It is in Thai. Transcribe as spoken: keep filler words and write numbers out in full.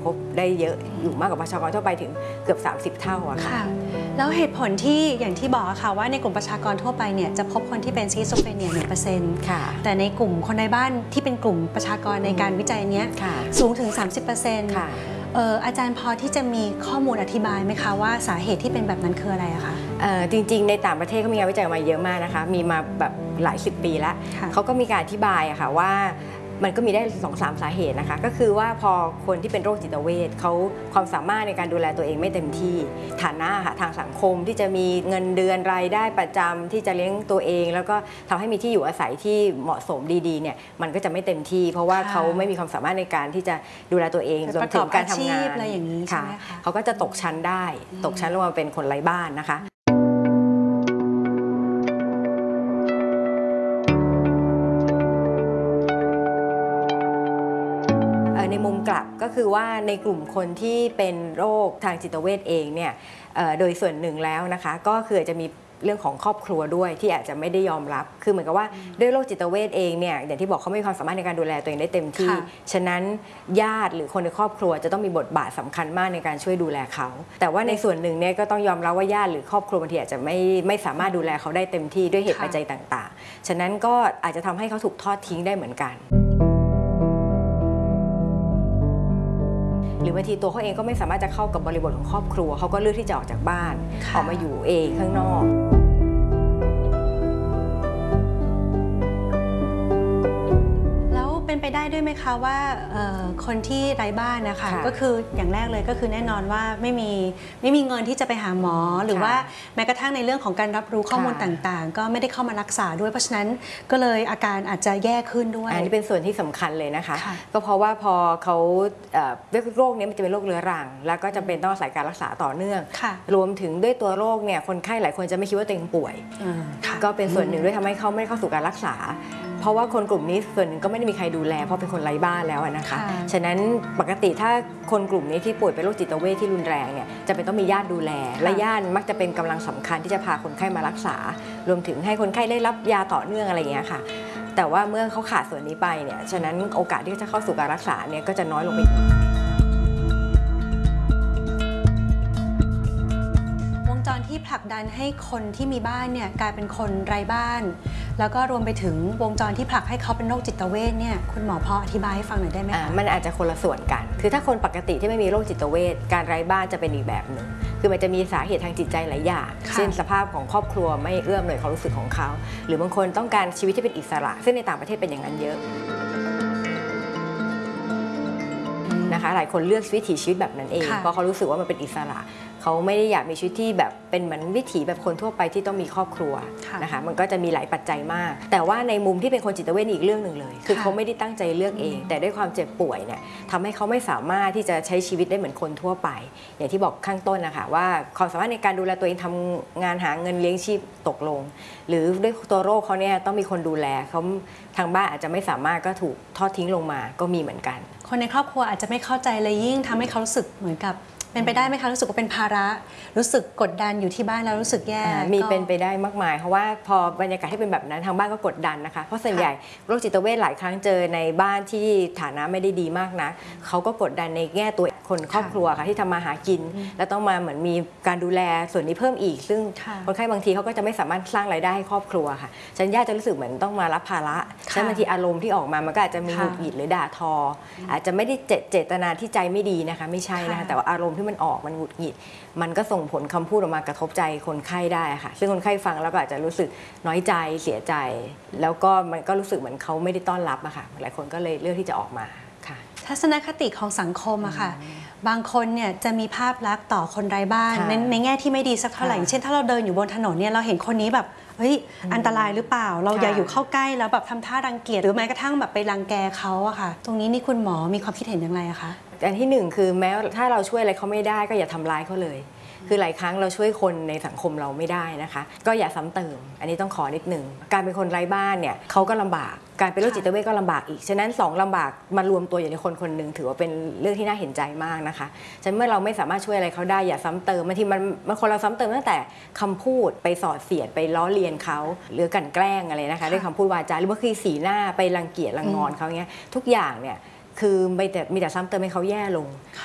บได้เยอะอยู่มากกว่าประชากรทั่วไปถึงเกือบสามสิบเท่าอะค่ะแล้วเหตุผลที่อย่างที่บอกค่ะว่าในกลุ่มประชากรทั่วไปเนี่ยจะพบคนที่เป็นซิสโซเฟเนีย หนึ่งเปอร์เซ็นต์ แต่ในกลุ่มคนในบ้านที่เป็นกลุ่มประชากรในการวิจัยนี้สูงถึง สามสิบเปอร์เซ็นต์ เอออาจารย์พอที่จะมีข้อมูลอธิบายไหมคะว่าสาเหตุที่เป็นแบบนั้นคืออะไรอะคะจริงๆในต่างประเทศก็มีงานวิจัยมาเยอะมากนะคะมีมาแบบหลายสิบปีแล้วเขาก็มีการอธิบายอะค่ะว่ามันก็มีได้ สองสาม สาเหตุนะคะก็คือว่าพอคนที่เป็นโรคจิตเวชเขาความสามารถในการดูแลตัวเองไม่เต็มที่ฐานะค่ะทางสังคมที่จะมีเงินเดือนรายได้ประจำที่จะเลี้ยงตัวเองแล้วก็ทำให้มีที่อยู่อาศัยที่เหมาะสมดีๆเนี่ยมันก็จะไม่เต็มที่เพราะว่าเขาไม่มีความสามารถในการที่จะดูแลตัวเองรวมถึงการทำงานอะไรอย่างนี้ค่ะเขาก็จะตกชั้นได้ตกชั้นลงมาเป็นคนไร้บ้านนะคะในมุมกลับก็คือว่าในกลุ่มคนที่เป็นโรคทางจิตเวชเองเนี่ยโดยส่วนหนึ่งแล้วนะคะก็คือจะมีเรื่องของครอบครัวด้วยที่อาจจะไม่ได้ยอมรับคือเหมือนกับว่าด้วยโรคจิตเวชเองเนี่ยอย่างที่บอกเขาไม่มีความสามารถในการดูแลตัวเองได้เต็มที่ฉะนั้นญาติหรือคนในครอบครัวจะต้องมีบทบาทสำคัญมากในการช่วยดูแลเขาแต่ว่าในส่วนหนึ่งเนี่ยก็ต้องยอมรับว่าญาติหรือครอบครัวบางทีอาจจะไม่ไม่สามารถดูแลเขาได้เต็มที่ด้วยเหตุปัจจัยต่างๆฉะนั้นก็อาจจะทำให้เขาถูกทอดทิ้งได้เหมือนกันหรือบางทีตัวเขาเองก็ไม่สามารถจะเข้ากับบริบทของครอบครัวเขาก็เลือกที่จะออกจากบ้านออกมาอยู่เองข้างนอกเป็นไปได้ด้วยไหมคะว่าคนที่ไร้บ้านนะคะก็คืออย่างแรกเลยก็คือแน่นอนว่าไม่มีไม่มีเงินที่จะไปหาหมอหรือว่าแม้กระทั่งในเรื่องของการรับรู้ข้อมูลต่างๆก็ไม่ได้เข้ามารักษาด้วยเพราะฉะนั้นก็เลยอาการอาจจะแย่ขึ้นด้วยอันนี้เป็นส่วนที่สำคัญเลยนะคะก็เพราะว่าพอเขาโรคนี้มันจะเป็นโรคเรื้อรังแล้วก็จำเป็นต้องอาศัยการรักษาต่อเนื่องรวมถึงด้วยตัวโรคเนี่ยคนไข้หลายคนจะไม่คิดว่าตัวเองป่วยก็เป็นส่วนหนึ่งด้วยทำให้เขาไม่เข้าสู่การรักษาเพราะว่าคนกลุ่มนี้ส่วนหนึ่งก็ไม่ได้มีใครดูแลเพราะเป็นคนไร้บ้านแล้วนะคะฉะนั้นปกติถ้าคนกลุ่มนี้ที่ป่วยเป็นโรคจิตเวชที่รุนแรงเนี่ยจะเป็นต้องมีญาติดูแลและญาติมักจะเป็นกำลังสำคัญที่จะพาคนไข้มารักษารวมถึงให้คนไข้ได้รับยาต่อเนื่องอะไรอย่างเงี้ยค่ะแต่ว่าเมื่อเขาขาดส่วนนี้ไปเนี่ยฉะนั้นโอกาสที่จะเข้าสู่การรักษาเนี่ยก็จะน้อยลงไปอีกที่ผลักดันให้คนที่มีบ้านเนี่ยกลายเป็นคนไร้บ้านแล้วก็รวมไปถึงวงจรที่ผลักให้เขาเป็นโรคจิตเวชเนี่ยคุณหมอพออธิบายให้ฟังหน่อยได้ไหมคะมันอาจจะคนละส่วนกันคือถ้าคนปกติที่ไม่มีโรคจิตเวชการไร้บ้านจะเป็นอีกแบบหนึ่งคือมันจะมีสาเหตุทางจิตใจหลายอย่างเช่นสภาพของครอบครัวไม่เอื้อมหน่วยความรู้สึกของเขาหรือบางคนต้องการชีวิตที่เป็นอิสระซึ่งในต่างประเทศเป็นอย่างนั้นเยอะนะคะหลายคนเลือกวิถีชีวิตแบบนั้นเองเพราะเขารู้สึกว่ามันเป็นอิสระเขาไม่ได้อยากมีชีวิตที่แบบเป็นเหมือนวิถีแบบคนทั่วไปที่ต้องมีครอบครัวนะคะมันก็จะมีหลายปัจจัยมากแต่ว่าในมุมที่เป็นคนจิตเวชอีกเรื่องหนึ่งเลยคือเขาไม่ได้ตั้งใจเลือกเองแต่ด้วยความเจ็บป่วยเนี่ยทำให้เขาไม่สามารถที่จะใช้ชีวิตได้เหมือนคนทั่วไปอย่างที่บอกข้างต้นนะคะว่าความสามารถในการดูแลตัวเองทำงานหาเงินเลี้ยงชีพตกลงหรือด้วยตัวโรคเขาเนี่ยต้องมีคนดูแลเขาทางบ้านอาจจะไม่สามารถก็ถูกทอดทิ้งลงมาก็มีเหมือนกันคนในครอบครัวอาจจะไม่เข้าใจเลยยิ่งทำให้เขารู้สึกเหมือนกับเป็นไปได้ไหมคะรู้สึกว่าเป็นภาระรู้สึกกดดันอยู่ที่บ้านแล้วรู้สึกแย่มีเป็นไปได้มากมายเพราะว่าพอบรรยากาศที่เป็นแบบนั้นทางบ้านก็กดดันนะคะเพราะส่วนใหญ่โรคจิตเวชหลายครั้งเจอในบ้านที่ฐานะไม่ได้ดีมากนะเขาก็กดดันในแง่ตัวคนครอบครัวค่ะที่ทำมาหากินแล้วต้องมาเหมือนมีการดูแลส่วนนี้เพิ่มอีกซึ่งคนไข้บางทีเขาก็จะไม่สามารถสร้างรายได้ให้ครอบครัวค่ะฉันญาติจะรู้สึกเหมือนต้องมารับภาระฉะนั้นบางทีอารมณ์ที่ออกมามันก็อาจจะมีหงุดหงิดหรือด่าทออาจจะไม่ได้เจตนาที่ใจไม่ดีนะคะไม่ใช่นะคะแต่ว่าอารมณ์ที่มันออกมันหงุดหงิดมันก็ส่งผลคำพูดออกมากระทบใจคนไข้ได้ค่ะซึ่งคนไข้ฟังแล้วก็อาจจะรู้สึกน้อยใจเสียใจแล้วก็มันก็รู้สึกเหมือนเขาไม่ได้ต้อนรับอะค่ะหลายคนก็เลยเลือกที่จะออกมาค่ะทัศนคติของสังคมอะค่ะบางคนเนี่ยจะมีภาพลักษณ์ต่อคนไร้บ้านในในแง่ที่ไม่ดีสักเท่าไหร่เช่นถ้าเราเดินอยู่บนถนนเนี่ยเราเห็นคนนี้แบบเฮ้ยอันตรายหรือเปล่าเราอย่าอยู่เข้าใกล้แล้วแบบทำท่ารังเกียจหรือแม้กระทั่งแบบไปรังแกเขาอะค่ะตรงนี้นี่คุณหมอมีความคิดเห็นอย่างไรอะคะอันที่หนึ่งคือแม้ถ้าเราช่วยอะไรเขาไม่ได้ก็อย่าทำร้ายเขาเลยคือหลายครั้งเราช่วยคนในสังคมเราไม่ได้นะคะก็อย่าซ้ำเติมอันนี้ต้องขอนิดหนึ่งการเป็นคนไร้บ้านเนี่ยเขาก็ลำบากการเป็นโรคจิตเวชก็ลำบากอีกฉะนั้นสองลำบากมารวมตัวอยู่ในคนคนหนึ่งถือว่าเป็นเรื่องที่น่าเห็นใจมากนะคะฉะนั้นเมื่อเราไม่สามารถช่วยอะไรเขาได้อย่าซ้ำเติมบางทีมันบางคนเราซ้ำเติมตั้งแต่คำพูดไปสอดเสียดไปล้อเลียนเขาหรือกลั่นแกล้งอะไรนะคะด้วยคำพูดวาจาหรือบางทีสีหน้าไปรังเกียจรังงอนเขาเงี้ยทุกอย่างเนี่ยคือมีแต่มีแต่ซ้ำเติมให้เขาแย่ลง